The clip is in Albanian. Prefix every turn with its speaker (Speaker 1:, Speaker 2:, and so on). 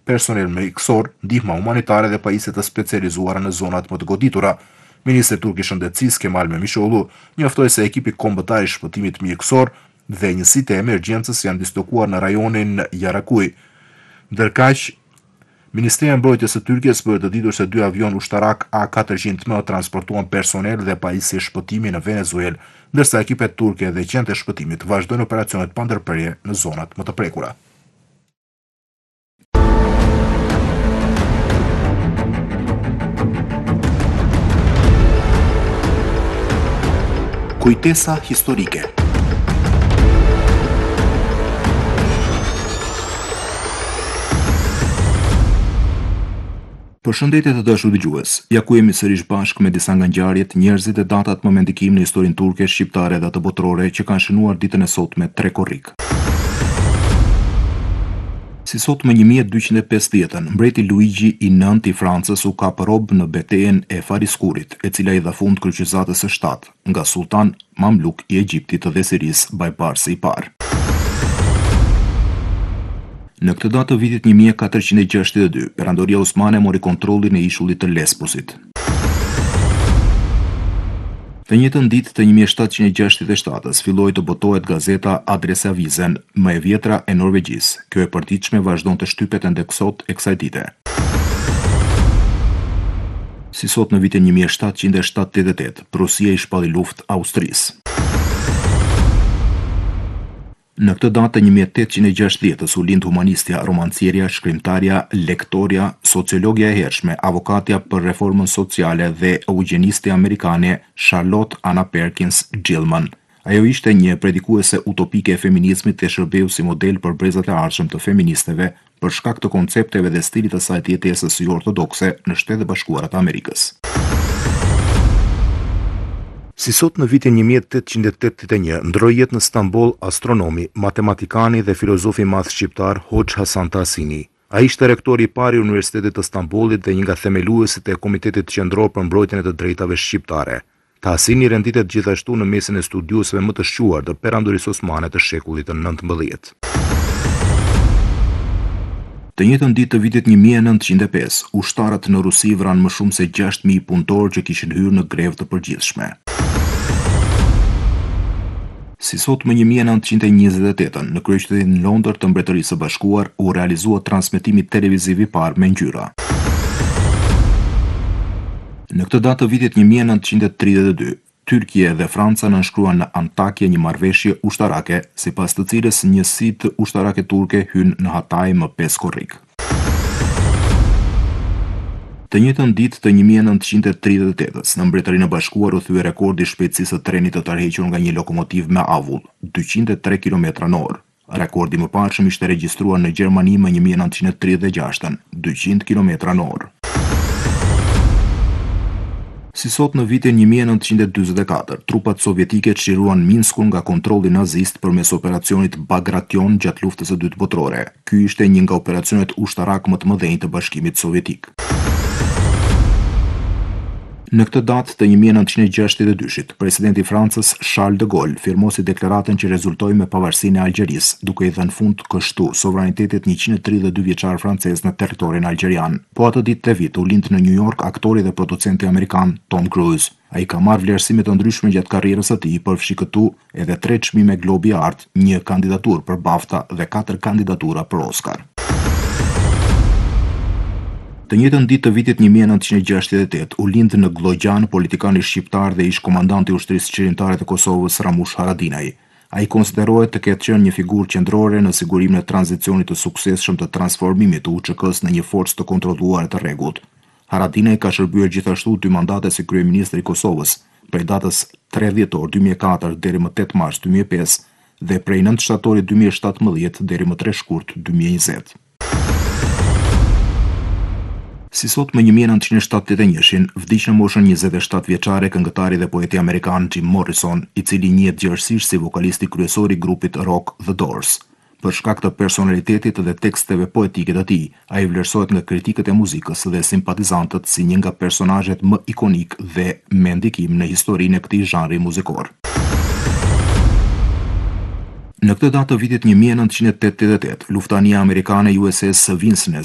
Speaker 1: personel mjekësor, ndihma humanitare dhe pajisje të specializuara në zonat më të goditura. Ministri turk i shëndetësisë Kemal Memisoglu njoftoi se ekipi kombëtar i shpëtimit mjekësor dhe njësitë e emergjencës janë dislokuar në rajonin Yarakuy. Ndërkaq, Ministria e Mbrojtjes së Turqisë bëri të ditur se 2 avion ushtarak A400M transportuan personel dhe pajisje shpëtimi në Venezuelë, ndërsa ekipet turke dhe qendrat e shpëtimit vazhdojnë operacionet pa ndërprerje në zonat më të prekura. Kujtesa historike. Përshëndetje të dashur dëgjues. Ja ku jemi sërish bashkë me disa nga ngjarjet, njerëzit e datat më me ndikim në historinë turke, shqiptare dhe të botërore që kanë shënuar ditën e sotme trekorrik. Si sot më 1250-ën, mbreti Luigi IX i Francës u kap rob në betejën e Fariskurit, e cila i dha fund kryqëzatës së 7 nga sultan Mamluk i Egjiptit dhe Siris Bajbarsi i parë. Në këtë datë të vitit 1462, Perandoria Osmane mori kontrollin e ishullit të Lesbosit. Të njëjtën ditë të 1767-s filloi të botohet gazeta Adresavisen, më e vjetra e Norvegjisë. Kjo e përditshme vazhdonte shtypet ende sot e kësaj dite. Si sot në vitin 1778, Prusia i shpalli luftë Austrisë. Në këtë datë 1860-s u lind humanistja, romancierja, shkrimtarja, lektorja, sociologja e hershme, avokatja për reformën sociale dhe eugenistja amerikane Charlotte Anna Perkins Gilman. Ajo ishte një predikuese utopike e feminizmit dhe shërbeu si model për brezat e ardhshëm të feministeve për shkak të koncepteve dhe stilit të saj të jetesës jo ortodokse në Shtetet Bashkuara të Amerikës. Si sot në vitin 1881, ndroi jetë në Stamboll astronomi, matematikani dhe filozofi i madh shqiptar Hoxha Hasan Tahsini. Ai ishte rektori i parë i Universitetit të Stambollit dhe një nga themeluesit e Komitetit Qendror për Mbrojtjen e të Drejtave Shqiptare. Tahsini renditet gjithashtu në mesin e studiuesve më të shquar të perandorisë osmane të shekullit të 19. Të njëjtën ditë të vitit 1905, ushtarët në Rusi vranë më shumë se 6.000 punëtorë që kishin hyrë në grevë të përgjithshme. Si sot më 1928-ën, në kryeqytetin Londër të Mbretërisë së Bashkuar, u realizua transmetimi televiziv i parë me ngjyra. Në këtë datë të vitit 1932, Tyrkia dhe Franca nënshkruan në Antakya një marrëveshje ushtarake, sipas të cilës njësitë ushtarake turke hynë në Hatay më 5 korrik. Të njëjtën ditë të 1938-s, në Mbretërinë e Bashkuar u thye rekordi i shpejtësisë së trenit të tërhequr nga një lokomotiv me avull, 203 km/h. Rekordi më parëshëm ishte regjistruar në Gjermani më 1936-ën, 200 km/h. Si sot në vitin 1944, trupat sovjetike çliruan Minskun nga kontrolli nazist përmes operacionit Bagration gjatë luftës së dytë botërore. Ky ishte një nga operacionet ushtarak më të mëdhenj të Bashkimit Sovjetik. Në këtë datë të 1962-shit, presidenti i Francës Charles de Gaulle firmosi deklaratën që rezultoi me pavarësinë e Algjerisë, duke i dhënë fund kështu sovranitetit 132 vjeçar francez në territorin algjerian. Po atë ditë të vit u lind në New York aktori dhe producenti amerikan Tom Cruise. Ai ka marrë vlerësime të ndryshme gjatë karrierës së tij, përfshi këtu edhe 3 çmime Globi i Art, 1 kandidaturë për BAFTA dhe 4 kandidatura për Oscar. Të njëjtën ditë të vitit 1968 u lind në Glogjan politikani shqiptar dhe ish komandanti i ushtrisë qeveritare të Kosovës Ramush Haradinaj. Ai konsiderohet të ketë qenë një figurë qendrore në sigurimin e tranzicionit të suksesshëm të transformimit të UÇK-s në një forcë të kontrolluar të rregullt. Haradinaj ka shërbyer gjithashtu 2 mandate si kryeministri i Kosovës, prej datës 3 dhjetor 2004 deri më 8 mars 2005 dhe prej 9 shtatorit 2017 deri më 3 shkurt 2020. Si sot më 1971-shin, vdiq në moshën 27 vjeçare këngëtari dhe poeti amerikan Jim Morrison, i cili njihet gjerësisht si vokalisti kryesor i grupit rock The Doors. Për shkak të personalitetit dhe teksteve poetike të tij, ai vlerësohet nga kritikët e muzikës dhe simpatizantët si një nga personazhet më ikonik dhe me ndikim në historinë e këtij zhanri muzikor. Në këtë datë të vitit 1988, luftania amerikane USS Vincennes